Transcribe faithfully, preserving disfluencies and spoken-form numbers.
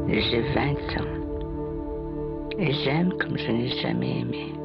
J'ai vingt ans. Et j'aime comme je n'ai jamais aimé.